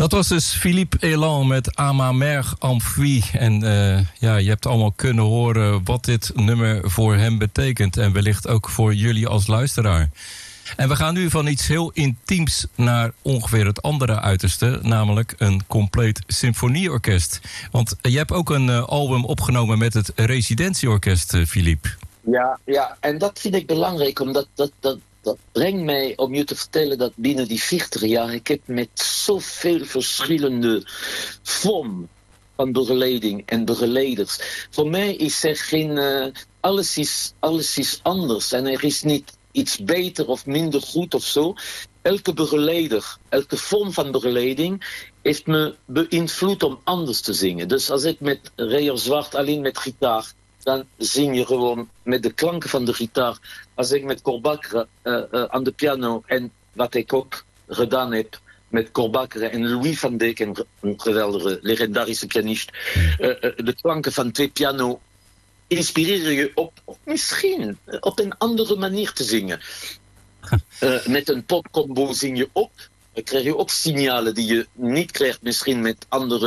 Dat was dus Philippe Elan met À ma mère enfouie. En je hebt allemaal kunnen horen wat dit nummer voor hem betekent. En wellicht ook voor jullie als luisteraar. En we gaan nu van iets heel intiems naar ongeveer het andere uiterste. Namelijk een compleet symfonieorkest. Want je hebt ook een album opgenomen met het residentieorkest, Philippe. Ja, en dat vind ik belangrijk, omdat dat brengt mij om je te vertellen dat binnen die 40 jaar ik heb met zoveel verschillende vormen van begeleiding en begeleiders. Voor mij is er geen... alles is anders en er is niet iets beter of minder goed of zo. Elke begeleider, elke vorm van begeleiding heeft me beïnvloed om anders te zingen. Dus als ik met Reyer Zwart alleen met gitaar, dan zing je gewoon met de klanken van de gitaar. Als ik met Corbacre aan de piano, en wat ik ook gedaan heb met Corbacre en Louis van Dijk, een geweldige, legendarische pianist, de klanken van twee piano inspireren je op misschien op een andere manier te zingen. Met een popcombo zing je op. Dan krijg je ook signalen die je niet krijgt misschien met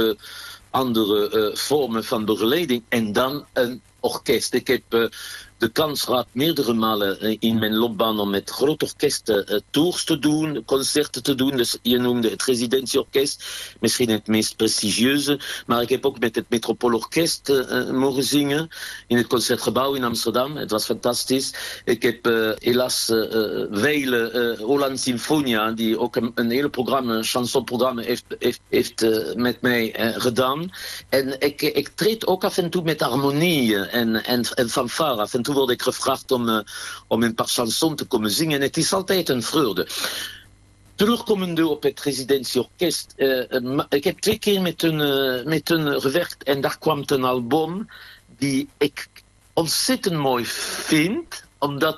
andere vormen van begeleiding. En dan een orkest. Ik heb de kans gehad meerdere malen in mijn loopbaan om met groot orkesten tours te doen, concerten te doen. Dus je noemde het residentieorkest, misschien het meest prestigieuze. Maar ik heb ook met het Metropoolorkest mogen zingen in het Concertgebouw in Amsterdam. Het was fantastisch. Ik heb helaas vele Holland Sinfonia, die ook een hele programma, een chansonprogramma heeft met mij gedaan. En ik treed ook af en toe met harmonieën en fanfare. Af en toe word ik gevraagd om een paar chansons te komen zingen. En het is altijd een vreugde. Terugkomende op het residentieorkest. Ik heb 2 keer met hun gewerkt. En daar kwam een album die ik ontzettend mooi vind. Omdat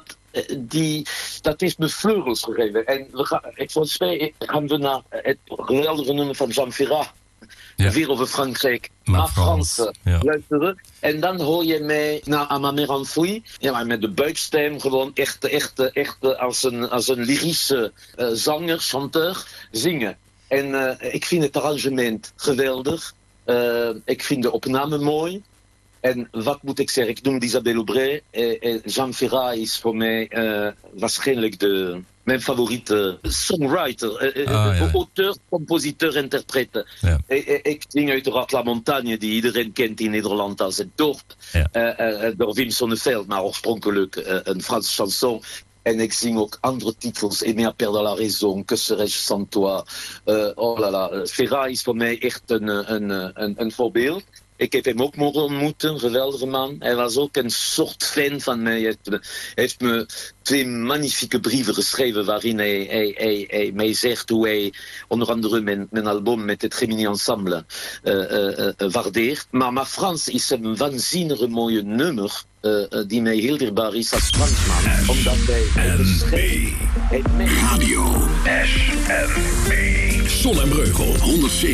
dat heeft me vleugels gegeven. En volgens mij gaan we naar het geweldige nummer van Jean Ferrat. Ja. Weer over Frankrijk, maar Frans luisteren. En dan hoor je mij naar À ma mère enfouie. Ja, maar met de buikstem gewoon echt als een lyrische zanger, chanteur zingen. En ik vind het arrangement geweldig. Ik vind de opname mooi. En wat moet ik zeggen? Ik noem Isabelle Aubray. Jean Ferrat is voor mij waarschijnlijk mijn favoriete songwriter. Auteur, compositeur, interprete. Ja. Ik zing uiteraard La Montagne, die iedereen kent in Nederland als het dorp. Ja. Door Wim Sonneveld, maar oorspronkelijk een Franse chanson. En ik zing ook andere titels. Aimé à perdre la raison, Que serais-je sans toi. Oh là là. Ferrat is voor mij echt een voorbeeld. Ik heb hem ook mogen ontmoeten, een geweldige man. Hij was ook een soort fan van mij. Hij heeft me 2 magnifieke brieven geschreven waarin hij mij zegt hoe hij onder andere mijn album met het Gemini Ensemble waardeert. Maar Frans is een waanzinnige mooie nummer die mij heel dierbaar is als Fransman. Omdat hij Radio SNB. Sol en Breugel 107.5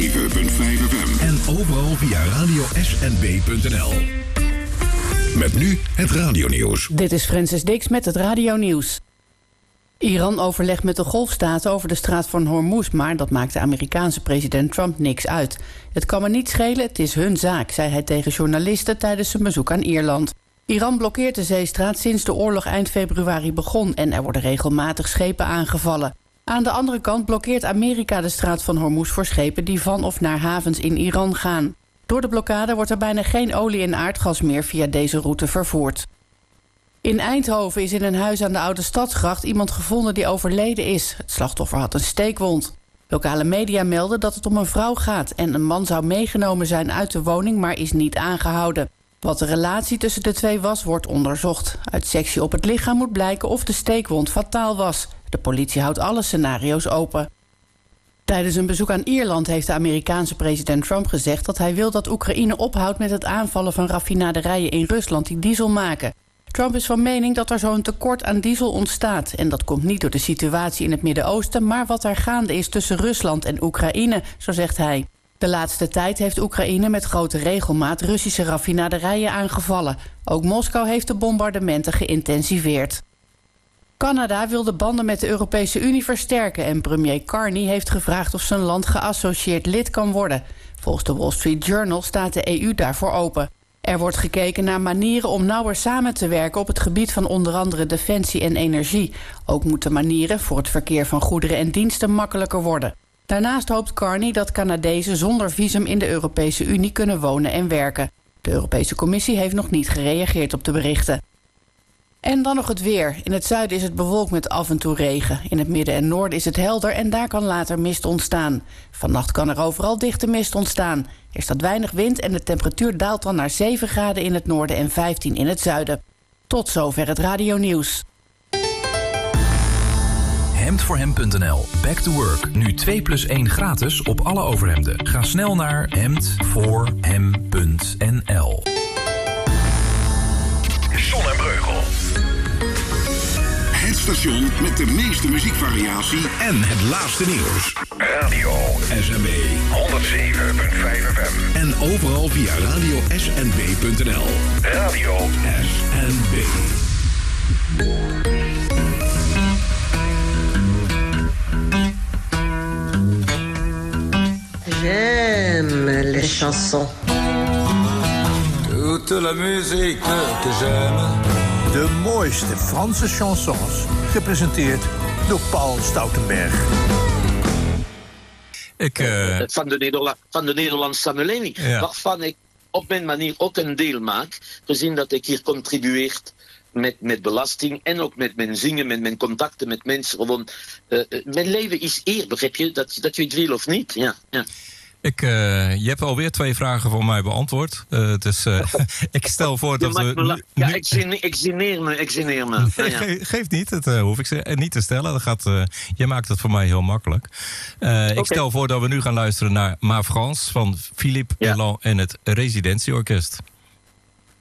FM. En overal via radiosnb.nl. Met nu het radionieuws. Dit is Francis Dix met het radionieuws. Iran overlegt met de Golfstaten over de straat van Hormuz, maar dat maakt de Amerikaanse president Trump niks uit. Het kan me niet schelen, het is hun zaak, zei hij tegen journalisten tijdens zijn bezoek aan Ierland. Iran blokkeert de zeestraat sinds de oorlog eind februari begon en er worden regelmatig schepen aangevallen. Aan de andere kant blokkeert Amerika de straat van Hormuz voor schepen die van of naar havens in Iran gaan. Door de blokkade wordt er bijna geen olie en aardgas meer via deze route vervoerd. In Eindhoven is in een huis aan de Oude Stadsgracht iemand gevonden die overleden is. Het slachtoffer had een steekwond. Lokale media melden dat het om een vrouw gaat en een man zou meegenomen zijn uit de woning, maar is niet aangehouden. Wat de relatie tussen de twee was, wordt onderzocht. Uit sectie op het lichaam moet blijken of de steekwond fataal was. De politie houdt alle scenario's open. Tijdens een bezoek aan Ierland heeft de Amerikaanse president Trump gezegd dat hij wil dat Oekraïne ophoudt met het aanvallen van raffinaderijen in Rusland die diesel maken. Trump is van mening dat er zo'n tekort aan diesel ontstaat. En dat komt niet door de situatie in het Midden-Oosten, maar wat er gaande is tussen Rusland en Oekraïne, zo zegt hij. De laatste tijd heeft Oekraïne met grote regelmaat Russische raffinaderijen aangevallen. Ook Moskou heeft de bombardementen geïntensiveerd. Canada wil de banden met de Europese Unie versterken en premier Carney heeft gevraagd of zijn land geassocieerd lid kan worden. Volgens de Wall Street Journal staat de EU daarvoor open. Er wordt gekeken naar manieren om nauwer samen te werken op het gebied van onder andere defensie en energie. Ook moeten manieren voor het verkeer van goederen en diensten makkelijker worden. Daarnaast hoopt Carney dat Canadezen zonder visum in de Europese Unie kunnen wonen en werken. De Europese Commissie heeft nog niet gereageerd op de berichten. En dan nog het weer. In het zuiden is het bewolkt met af en toe regen. In het midden en noorden is het helder en daar kan later mist ontstaan. Vannacht kan er overal dichte mist ontstaan. Er staat weinig wind en de temperatuur daalt dan naar 7 graden in het noorden en 15 in het zuiden. Tot zover het radionieuws. Hemdvoorhem.nl. Back to work. Nu 2+1 gratis op alle overhemden. Ga snel naar hemdvoorhem.nl. Zon en Breugel. Het station met de meeste muziekvariatie en het laatste nieuws. Radio SNB 107.5 FM. En overal via radio-snb.nl. Radio SNB. J'aime les chansons. Toute la musique que j'aime. De mooiste Franse chansons, gepresenteerd door Paul Stoutenberg. Van de Nederlandse samenleving, waarvan ik op mijn manier ook een deel maak, gezien dat ik hier contribueert met belasting en ook met mijn zingen, met mijn contacten met mensen. Gewoon, mijn leven is eer, begrijp je? Dat je het wil of niet, ja. Je hebt alweer 2 vragen van mij beantwoord. Dus ik stel voor dat we... Ik geneer me. Nee, geeft niet, dat hoef ik niet te stellen. Je maakt het voor mij heel makkelijk. Ik stel voor dat we nu gaan luisteren naar Ma France van Philippe Elan en het Residentieorkest.